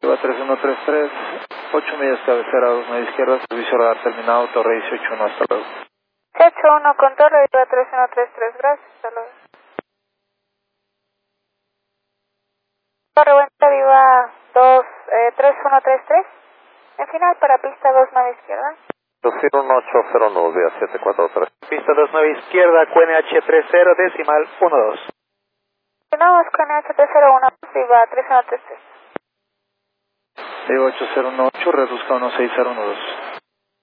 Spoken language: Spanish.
3133, 8 millas cabecera, 2 media izquierda, servicio radar terminado, torre 181, hasta luego. 81 con torre, arriba 3133, gracias, hasta luego. Torre Buena, arriba 3133, en final para pista 29 izquierda. 21809 a 743. Pista 29 izquierda, QNH30, decimal 12. Continuamos con H301, arriba 3133. Digo 8018, reduzca 16012.